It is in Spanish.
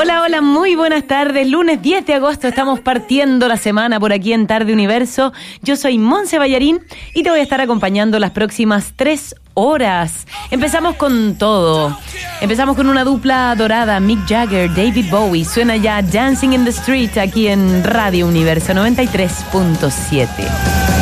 Hola, hola, muy buenas tardes. Lunes 10 de agosto estamos partiendo la semana por aquí en Tarde Universo. Yo soy Monse Ballarín y te voy a estar acompañando las próximas 3 horas. Empezamos con todo. Empezamos con una dupla dorada, Mick Jagger, David Bowie. Suena ya Dancing in the Street aquí en Radio Universo 93.7.